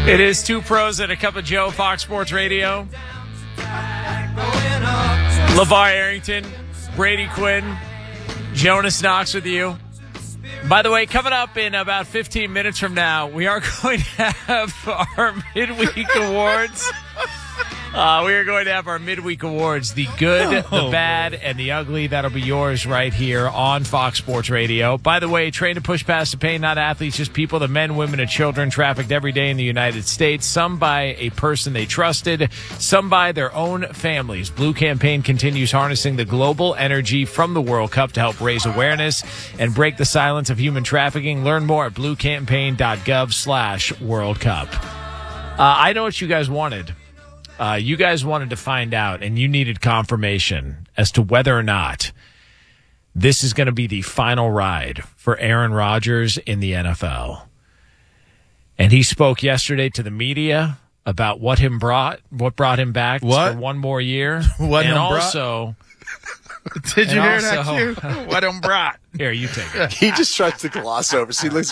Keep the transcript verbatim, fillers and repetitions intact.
It is Two Pros and a Cup of Joe, Fox Sports Radio. LeVar Arrington, Brady Quinn, Jonas Knox with you. By the way, coming up in about fifteen minutes from now, we are going to have our midweek awards. Uh, we are going to have our midweek awards, the good, Oh, the bad, and the ugly. That'll be yours right here on Fox Sports Radio. By the way, train to push past the pain, not athletes, just people, the men, women, and children trafficked every day in the United States, some by a person they trusted, some by their own families. Blue Campaign continues harnessing the global energy from the World Cup to help raise awareness and break the silence of human trafficking. Learn more at bluecampaign.gov slash World Cup. Uh, I know what you guys wanted. Uh, you guys wanted to find out, and you needed confirmation as to whether or not this is going to be the final ride for Aaron Rodgers in the N F L. And he spoke yesterday to the media about what him brought, what brought him back What? for one more year. What and him brought? also, Did you and hear also- that, too? What him brought? here, you take it. He just tries to gloss over. See, look,